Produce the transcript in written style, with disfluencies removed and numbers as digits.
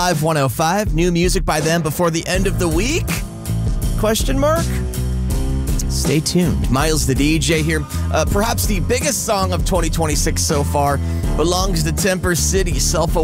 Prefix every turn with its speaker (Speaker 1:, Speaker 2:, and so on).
Speaker 1: 105, new music by them before the end of the week? Question mark? Stay tuned. Miles the DJ here. Perhaps the biggest song of 2026 so far belongs to Temper City, Self